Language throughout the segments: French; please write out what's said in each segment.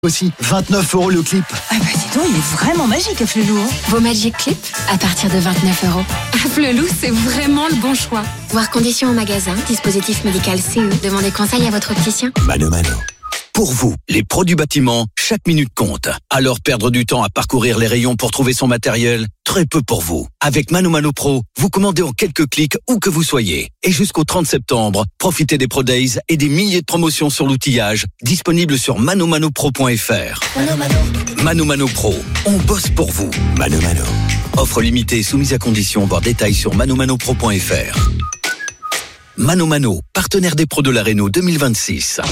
Aussi, 29 € le clip. Ah bah dis donc, il est vraiment magique, Afflelou. Vos Magic Clip, à partir de 29 €. Afflelou, c'est vraiment le bon choix. Voir conditions au magasin, dispositif médical CE. Demandez conseil à votre opticien. Mano Mano. Pour vous, les pros du bâtiment, chaque minute compte. Alors perdre du temps à parcourir les rayons pour trouver son matériel, très peu pour vous. Avec Mano Mano Pro, vous commandez en quelques clics où que vous soyez. Et jusqu'au 30 septembre, profitez des Pro Days et des milliers de promotions sur l'outillage, disponibles sur manomanopro.fr. Mano Mano Pro, on bosse pour vous. Mano Mano. Offre limitée soumise à condition, voir détails sur manomanopro.fr. Mano Mano, partenaire des pros de la Renault 2026.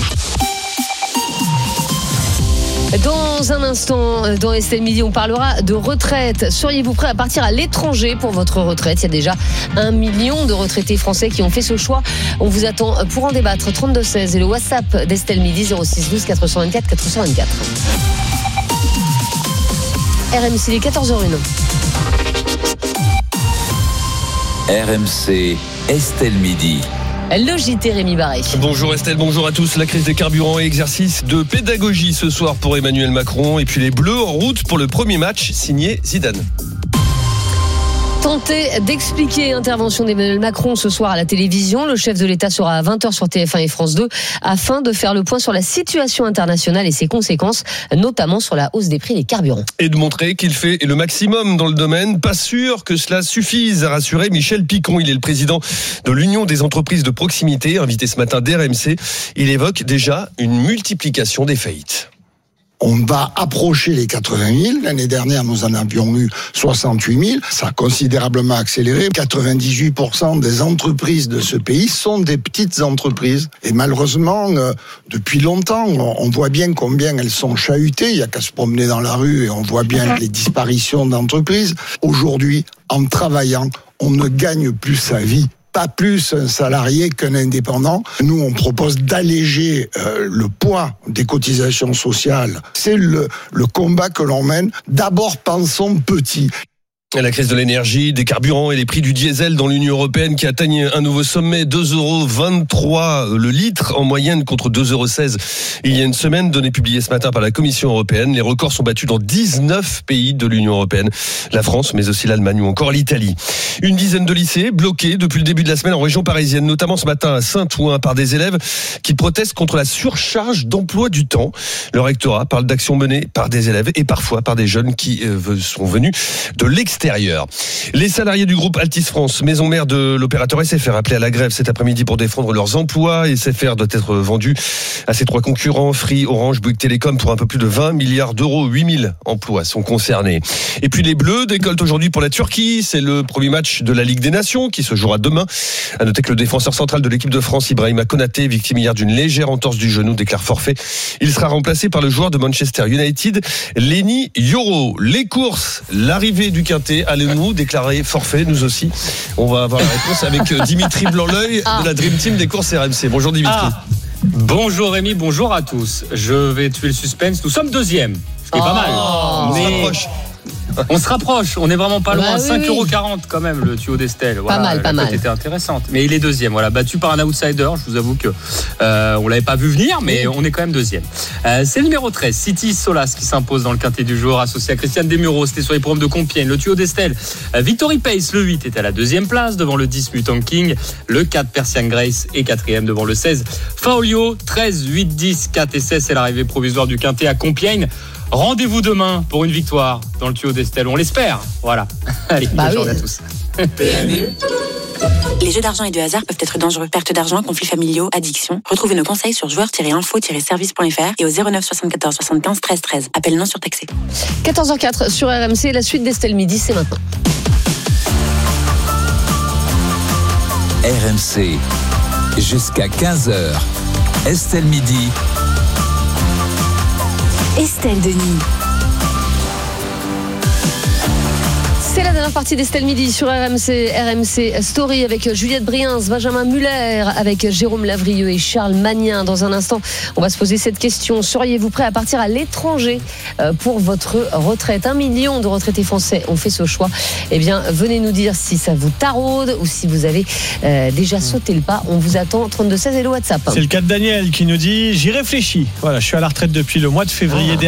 Dans un instant, dans Estelle Midi, on parlera de retraite. Seriez-vous prêt à partir à l'étranger pour votre retraite ? Il y a déjà 1 million de retraités français qui ont fait ce choix. On vous attend pour en débattre. 32-16 et le WhatsApp d'Estelle Midi, 06 12 424 424. RMC, il est 14h01. RMC, Estelle Midi. Le JT Rémi Barré. Bonjour Estelle, bonjour à tous. La crise des carburants et exercice de pédagogie ce soir pour Emmanuel Macron. Et puis les Bleus en route pour le premier match signé Zidane. Tenter d'expliquer l'intervention d'Emmanuel Macron ce soir à la télévision. Le chef de l'État sera à 20h sur TF1 et France 2 afin de faire le point sur la situation internationale et ses conséquences, notamment sur la hausse des prix des carburants. Et de montrer qu'il fait le maximum dans le domaine. Pas sûr que cela suffise, a rassuré Michel Picon. Il est le président de l'Union des entreprises de proximité, invité ce matin d'RMC. Il évoque déjà une multiplication des faillites. On va approcher les 80 000. L'année dernière, nous en avions eu 68 000. Ça a considérablement accéléré. 98% des entreprises de ce pays sont des petites entreprises. Et malheureusement, depuis longtemps, on voit bien combien elles sont chahutées. Il n'y a qu'à se promener dans la rue et on voit bien les disparitions d'entreprises. Aujourd'hui, en travaillant, on ne gagne plus sa vie. Pas plus un salarié qu'un indépendant. Nous, on propose d'alléger le poids des cotisations sociales. C'est le combat que l'on mène. D'abord, pensons petit. La crise de l'énergie, des carburants et les prix du diesel dans l'Union européenne qui atteignent un nouveau sommet, 2,23 € le litre en moyenne contre 2,16 € il y a une semaine, données publiées ce matin par la Commission européenne. Les records sont battus dans 19 pays de l'Union européenne, la France mais aussi l'Allemagne ou encore l'Italie. Une dizaine de lycées bloqués depuis le début de la semaine en région parisienne, notamment ce matin à Saint-Ouen par des élèves qui protestent contre la surcharge d'emploi du temps. Le rectorat parle d'actions menées par des élèves et parfois par des jeunes qui sont venus de l'extérieur. Les salariés du groupe Altice France, maison mère de l'opérateur SFR, appelés à la grève cet après-midi pour défendre leurs emplois. SFR doit être vendu à ses 3 concurrents, Free, Orange, Bouygues Télécom, pour un peu plus de 20 milliards d'euros. 8 000 emplois sont concernés. Et puis les Bleus décollent aujourd'hui pour la Turquie. C'est le premier match de la Ligue des Nations qui se jouera demain. À noter que le défenseur central de l'équipe de France, Ibrahima Konaté, victime hier d'une légère entorse du genou, déclare forfait. Il sera remplacé par le joueur de Manchester United, Lenny Yoro. Les courses, l'arrivée du Quintet. Allez-nous déclarer forfait, nous aussi. On va avoir la réponse avec Dimitri Blanc-L'Oeil de la Dream Team des courses RMC. Bonjour Dimitri. Bonjour Rémi, bonjour à tous. Je vais tuer le suspense. Nous sommes deuxième, ce qui est pas mal. Mais on se rapproche, on est vraiment pas loin. 5,40 € quand même le tuyau d'Estelle. Voilà, pas mal. C'était intéressante. Mais il est deuxième, voilà, battu par un outsider. Je vous avoue que on l'avait pas vu venir, mais on est quand même deuxième. C'est le numéro 13, City Solas, qui s'impose dans le quintet du jour, associé à Christiane Desmureaux. C'était sur les programmes de Compiègne. Le tuyau d'Estelle, Victory Pace, le 8, est à la deuxième place devant le 10 Mutant King. Le 4 Persian Grace est quatrième devant le 16 Faolio. 13, 8, 10, 4 et 16, c'est l'arrivée provisoire du quintet à Compiègne. Rendez-vous demain pour une victoire dans le tuyau d'Estelle, on l'espère. Voilà. Allez, bonne journée à tous. Les jeux d'argent et de hasard peuvent être dangereux. Perte d'argent, conflits familiaux, addiction. Retrouvez nos conseils sur joueurs-info-service.fr et au 09 74 75 13 13. Appel non surtaxé. 14h04 sur RMC, la suite d'Estelle Midi, c'est maintenant. RMC, jusqu'à 15h. Estelle Midi. Estelle Denis. C'est la dernière partie d'Estelle Midi sur RMC Story avec Juliette Briens, Benjamin Muller, avec Jérôme Lavrieux et Charles Magnin. Dans un instant, on va se poser cette question. Seriez-vous prêt à partir à l'étranger pour votre retraite? 1 million de retraités français ont fait ce choix. Eh bien, venez nous dire si ça vous taraude ou si vous avez déjà sauté le pas. On vous attend 32 16 et le WhatsApp. C'est le cas de Daniel qui nous dit: j'y réfléchis. Voilà, je suis à la retraite depuis le mois de février dernier.